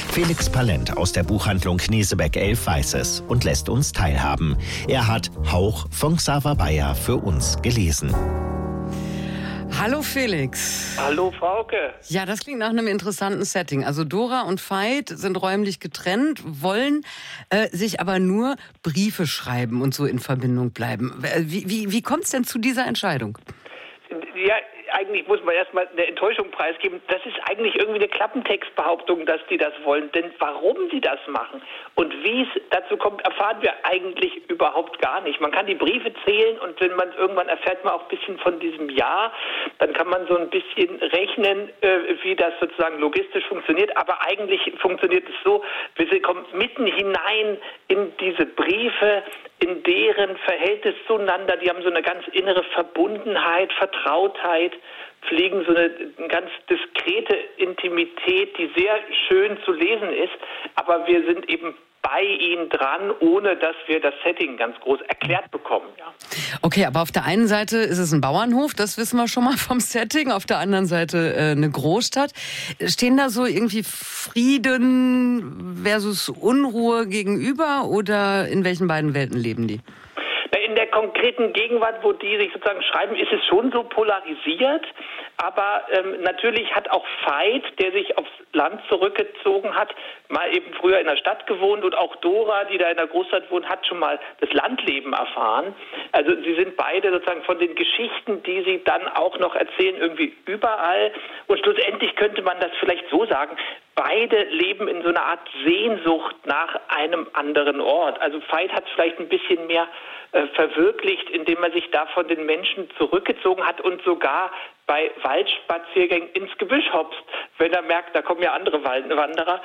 Felix Palent aus der Buchhandlung Knesebeck 11 weiß es und lässt uns teilhaben. Er hat Hauch von Xaver Beyer für uns gelesen. Hallo Felix. Hallo Frauke. Ja, das klingt nach einem interessanten Setting. Also Dora und Veit sind räumlich getrennt, wollen sich aber nur Briefe schreiben und so in Verbindung bleiben. Wie kommt es denn zu dieser Entscheidung? Ja, eigentlich muss man erstmal eine Enttäuschung preisgeben. Das ist eigentlich irgendwie eine Klappentextbehauptung, dass die das wollen. Denn warum sie das machen und wie es dazu kommt, erfahren wir eigentlich überhaupt gar nicht. Man kann die Briefe zählen und wenn man irgendwann erfährt man auch ein bisschen von diesem Jahr, dann kann man so ein bisschen rechnen, wie das sozusagen logistisch funktioniert. Aber eigentlich funktioniert es so, wir kommen mitten hinein in diese Briefe, in deren Verhältnis zueinander. Die haben so eine ganz innere Verbundenheit, Vertrautheit, pflegen so eine ganz diskrete Intimität, die sehr schön zu lesen ist. Aber wir sind eben bei ihnen dran, ohne dass wir das Setting ganz groß erklärt bekommen. Ja. Okay, aber auf der einen Seite ist es ein Bauernhof, das wissen wir schon mal vom Setting, auf der anderen Seite eine Großstadt. Stehen da so irgendwie Frieden versus Unruhe gegenüber oder in welchen beiden Welten leben die? In der konkreten Gegenwart, wo die sich sozusagen schreiben, ist es schon so polarisiert. Aber natürlich hat auch Veit, der sich aufs Land zurückgezogen hat, mal eben früher in der Stadt gewohnt und auch Dora, die da in der Großstadt wohnt, hat schon mal das Landleben erfahren. Also sie sind beide sozusagen von den Geschichten, die sie dann auch noch erzählen, irgendwie überall. Und schlussendlich könnte man das vielleicht so sagen, beide leben in so einer Art Sehnsucht nach einem anderen Ort. Also Veit hat es vielleicht ein bisschen mehr verwirklicht, indem er sich da von den Menschen zurückgezogen hat und sogar bei Waldspaziergängen ins Gebüsch hopst, wenn er merkt, da kommen ja andere Wanderer.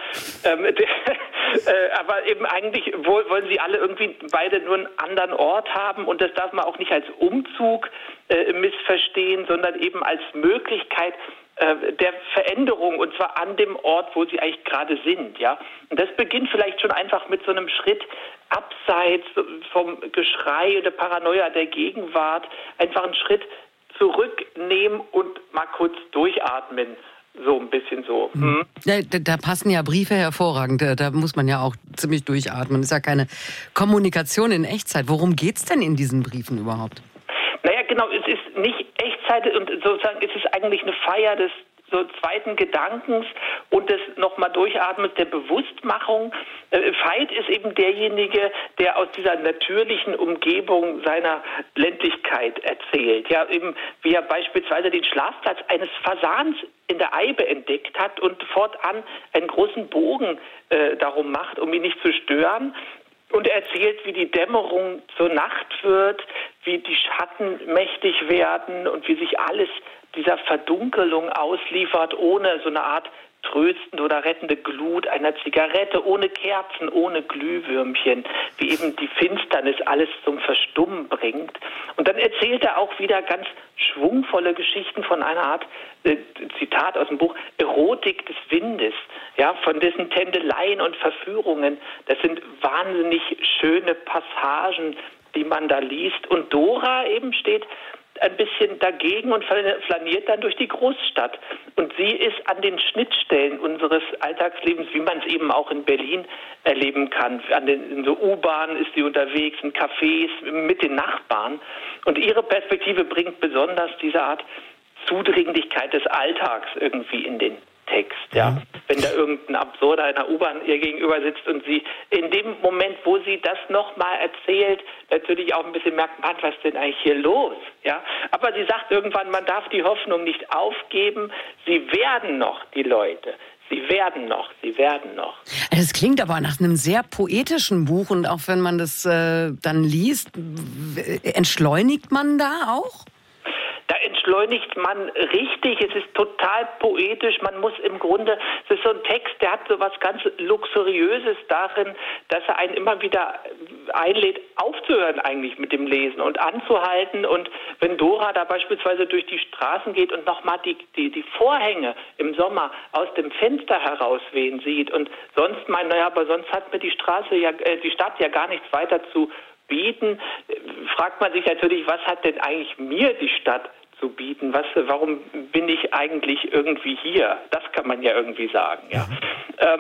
Aber eben eigentlich wollen sie alle irgendwie beide nur einen anderen Ort haben und das darf man auch nicht als Umzug missverstehen, sondern eben als Möglichkeit der Veränderung und zwar an dem Ort, wo sie eigentlich gerade sind, ja. Und das beginnt vielleicht schon einfach mit so einem Schritt abseits vom Geschrei oder Paranoia der Gegenwart, einfach einen Schritt zurücknehmen und mal kurz durchatmen. So ein bisschen so. Hm? Da passen ja Briefe hervorragend. Da muss man ja auch ziemlich durchatmen. Das ist ja keine Kommunikation in Echtzeit. Worum geht's denn in diesen Briefen überhaupt? Naja, genau, es ist nicht Echtzeit und sozusagen ist es eigentlich eine Feier des so zweiten Gedankens und des nochmal Durchatmens der Bewusstmachung. Veit ist eben derjenige, der aus dieser natürlichen Umgebung seiner Ländlichkeit erzählt. Ja, eben wie er beispielsweise den Schlafplatz eines Fasans in der Eibe entdeckt hat und fortan einen großen Bogen darum macht, um ihn nicht zu stören. Und er erzählt, wie die Dämmerung zur Nacht wird, wie die Schatten mächtig werden und wie sich alles dieser Verdunkelung ausliefert, ohne so eine Art tröstende oder rettende Glut einer Zigarette, ohne Kerzen, ohne Glühwürmchen, wie eben die Finsternis alles zum Verstummen bringt. Und dann erzählt er auch wieder ganz schwungvolle Geschichten von einer Art, Zitat aus dem Buch, Erotik des Windes, ja, von dessen Tändeleien und Verführungen. Das sind wahnsinnig schöne Passagen, die man da liest. Und Dora eben steht ein bisschen dagegen und flaniert dann durch die Großstadt. Und sie ist an den Schnittstellen unseres Alltagslebens, wie man es eben auch in Berlin erleben kann. In so U-Bahnen ist sie unterwegs, in Cafés, mit den Nachbarn. Und ihre Perspektive bringt besonders diese Art Zudringlichkeit des Alltags irgendwie in den Text, ja. Wenn da irgendein Absurder in der U-Bahn ihr gegenüber sitzt und sie in dem Moment, wo sie das nochmal erzählt, natürlich auch ein bisschen merkt, Mann, was ist denn eigentlich hier los, ja. Aber sie sagt irgendwann, man darf die Hoffnung nicht aufgeben, sie werden noch, die Leute. Sie werden noch. Es klingt aber nach einem sehr poetischen Buch und auch wenn man das dann liest, entschleunigt man da auch? Da entschleunigt man richtig, es ist total poetisch, man muss im Grunde, es ist so ein Text, der hat so was ganz Luxuriöses darin, dass er einen immer wieder einlädt, aufzuhören eigentlich mit dem Lesen und anzuhalten. Und wenn Dora da beispielsweise durch die Straßen geht und nochmal die Vorhänge im Sommer aus dem Fenster herauswehen sieht und sonst aber sonst hat mir die Stadt ja gar nichts weiter zu bieten, fragt man sich natürlich, was hat denn eigentlich mir die Stadt zu bieten? Warum bin ich eigentlich irgendwie hier? Das kann man ja irgendwie sagen. Ja.